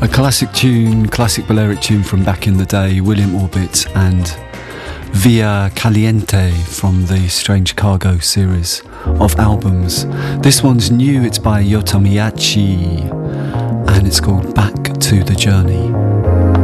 A classic tune, classic Balearic tune from back in the day, William Orbit and Via Caliente from the Strange Cargo series of albums. This one's new, it's by Yotomiyachi and it's called Back to the Journey.